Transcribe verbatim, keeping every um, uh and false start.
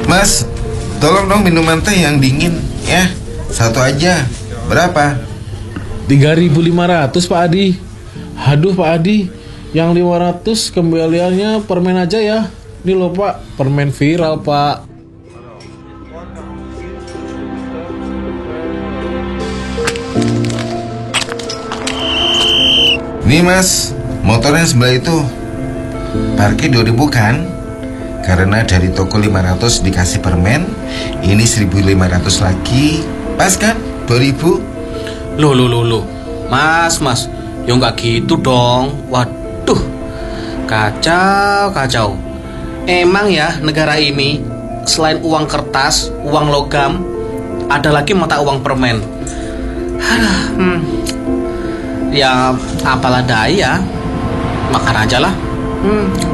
Mas, tolong dong minuman teh yang dingin ya. Satu aja. Berapa? tiga ribu lima ratus Pak Adi. Aduh Pak Adi, yang lima ratus kembaliannya permen aja ya. Ini loh Pak, permen viral Pak. Nih mas, motor yang sebelah itu parkir dua ribu kan? Karena dari toko lima ratus dikasih permen, ini seribu lima ratus lagi. Pas kan? dua ribu. Loh, loh, loh, loh. Mas, mas, ya nggak gitu dong. Waduh, kacau, kacau. Emang ya negara ini selain uang kertas, uang logam, ada lagi mata uang permen. Hmm. Ya apalah daya, makan aja lah. Hmm.